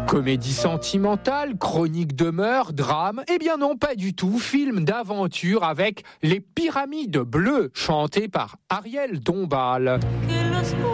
Comédie sentimentale, chronique de meurtre, drame, eh bien non, pas du tout. Film d'aventure avec Les Pyramides Bleues, chanté par Ariel Dombal.